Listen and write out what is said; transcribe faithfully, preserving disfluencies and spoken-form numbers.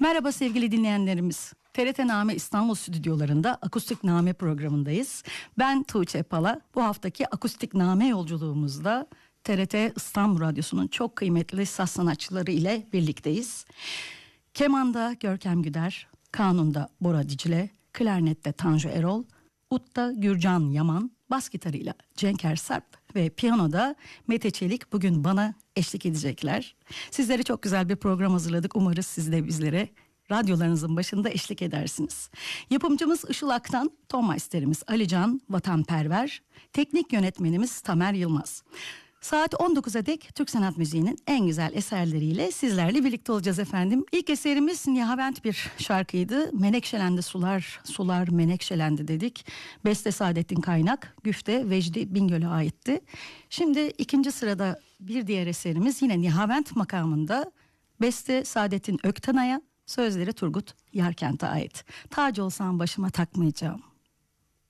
Merhaba sevgili dinleyenlerimiz. T R T Name İstanbul stüdyolarında Akustik Name programındayız. Ben Tuğçe Pala. Bu haftaki Akustik Name yolculuğumuzda T R T İstanbul Radyosu'nun çok kıymetli saz sanatçıları ile birlikteyiz. Kemanda Görkem Güder, kanunda Bora Dicle, klarnette Tanju Erol, Ut'ta Gürcan Yaman, bas gitarıyla Cenk Ersarp ve piyanoda Mete Çelik bugün bana eşlik edecekler. Sizlere çok güzel bir program hazırladık. Umarız siz de bizlere radyolarınızın başında eşlik edersiniz. Yapımcımız Işıl Aktan, ton masterimiz Alican Vatanperver, teknik yönetmenimiz Tamer Yılmaz. Saat on dokuza dek Türk sanat müziğinin en güzel eserleriyle sizlerle birlikte olacağız efendim. İlk eserimiz Nihavent bir şarkıydı. Menekşelendi sular, sular menekşelendi dedik. Beste Saadettin Kaynak, güfte Vecdi Bingöl'e aitti. Şimdi ikinci sırada bir diğer eserimiz yine Nihavent makamında. Beste Saadettin Öktanay'a, sözleri Turgut Yarkent'e ait. Tac olsam başıma takmayacağım.